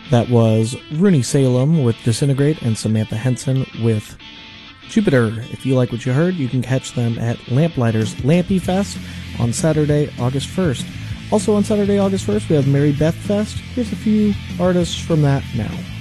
That was Rooney Salem with Disintegrate and Samantha Henson with Jupiter. If you like what you heard, you can catch them at Lamplighters Lampy Fest on Saturday, August 1st. Also on Saturday, August 1st, we have Mary Beth Fest. Here's a few artists from that now.